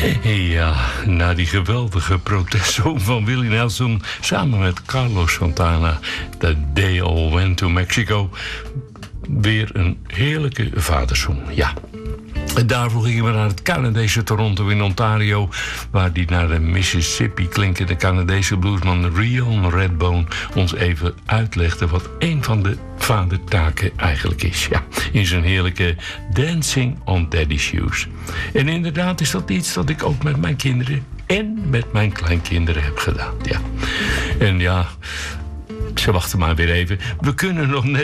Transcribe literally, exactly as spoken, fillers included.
Ja, na die geweldige protestsong van Willie Nelson samen met Carlos Santana, The Day All Went to Mexico, weer een heerlijke vadersong, ja. En daarvoor gingen we naar het Canadese Toronto in Ontario, waar die naar de Mississippi klinkende Canadese bluesman Rion Redbone ons even uitlegde wat een van de vadertaken eigenlijk is. Ja, in zijn heerlijke Dancing on Daddy's Shoes. En inderdaad is dat iets dat ik ook met mijn kinderen en met mijn kleinkinderen heb gedaan. Ja. En ja, ze wachten maar weer even. We kunnen nog net